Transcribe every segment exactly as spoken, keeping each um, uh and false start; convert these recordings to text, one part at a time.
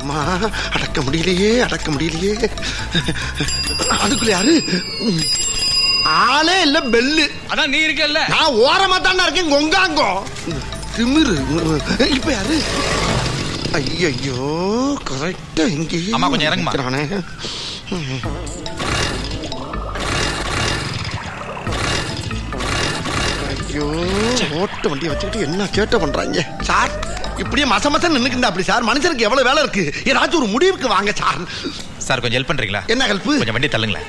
அம்மா அடக்க முடியலையே அடக்க முடியலையே. அதுக்குள்ள யாரு? ஆளே இல்ல, பெல்லு. அதான் நீ இருக்கல்ல. நான் ஓரமா தானே இருக்கேன். கொங்காங்கோ திமிரு. இப்ப யாரு? ஐயோ கரெக்டா இங்கே. அம்மா கொஞ்சம் இறங்குமா. ஐயோ ஓட்ட வண்டியை வச்சுக்கிட்டு என்ன சேட்டை பண்றாங்க சார். இப்படியே மச மசம் நின்னுக்குண்டா அப்படி சார். மனுஷனுக்கு எவ்வளவு வேலை இருக்கு. ஏதாச்சும் ஒரு முடிவுக்கு வாங்க சார். சார் கொஞ்சம் ஹெல்ப் பண்றீங்களா? என்ன ஹெல்ப்? கொஞ்சம் வண்டி தள்ளுங்களேன்.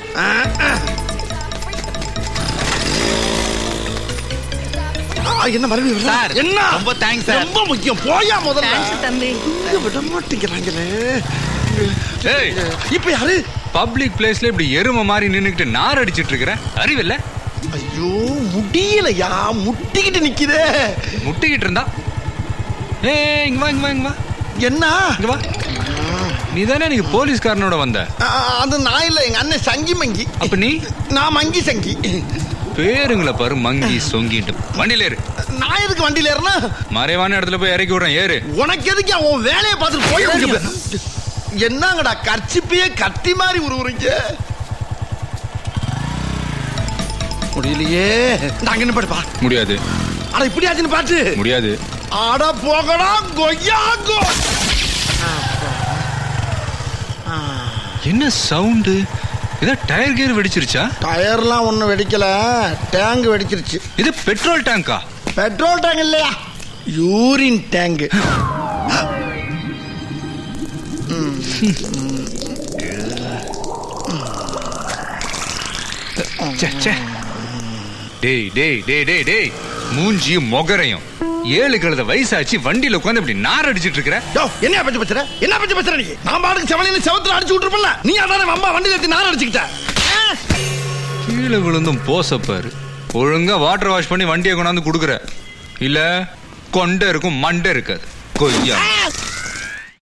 என்ன மறுபடியும் சார்? என்ன ரொம்ப தேங்க்ஸ் சார். ரொம்ப முக்கியம். போயா முதல்ல. தம்பி விட மாட்டேங்கிறாங்களே. இப்ப யாரு? பப்ளிக் பிளேஸ்ல இப்படி எருமை மாதிரி நின்னுக்கிட்டு நார் அடிச்சிட்டு இருக்கிற அறிவில்ல? ஐயோ முடியலையா, முட்டிக்கிட்டு நிக்குதே. முட்டிக்கிட்டு இருந்தா ஏ இங்க வா இங்க வா இங்க வா. என்ன இங்க வா. நீ தானே நீங்க போலீஸ்காரனோட வந்த? அது நான் இல்ல, எங்க அண்ணன் சங்கி மங்கி. அப்ப நீ? நான் மங்கி சங்கி. பேருங்களை பாரு, மங்கி சொங்கிட்டு. வண்டியில ஏறு. நான் எதுக்கு வண்டியில ஏறனா? மறைவான இடத்துல போய் இறக்கி விடுறேன், ஏறு. உனக்கு எதுக்கு? அவன் வேலையை பார்த்துட்டு போய். என்னங்கடா கர்ச்சிப்பையே கத்தி மாதிரி உருவுறீங்க. முடியலையே. நாங்க என்ன பாடுப்பா? முடியாது. அட இப்படி ஆச்சுன்னு பாட்டு. முடியாது. ஆட போகடா கொய்யாங்கோ. என்ன சவுண்டு? இத டயர் கியர் வெடிச்சிருச்சா? டயர்லாம் ஒண்ணும் வெடிக்கல, டேங்க் வெடிச்சிருச்சு. இது பெட்ரோல் டேங்கா? பெட்ரோல் டேங்க் இல்லையா, யூரின் டேங்க். டேய் டேய் டேய் டேய் டேய் மூஞ்சி மொகரையும் ஏழு கழுத வயசாச்சு வண்டியில உட்காந்து இப்படி நார் அடிச்சிட்டு இருக்கிற. என்ன பத்தி பேசுற? என்ன பத்தி பேசுற நீ? நான் பாட்டுக்கு செவலையில செவத்துல அடிச்சு விட்டுருப்பல. நீ அதானே அம்மா வண்டியில எடுத்து நார் அடிச்சுக்கிட்ட. கீழே விழுந்தும் போசப்பாரு. ஒழுங்கா வாட்டர் வாஷ் பண்ணி வண்டியை கொண்டாந்து குடுக்குற. இல்ல கொண்டை இருக்கும் மண்டை இருக்காது. கொய்யா.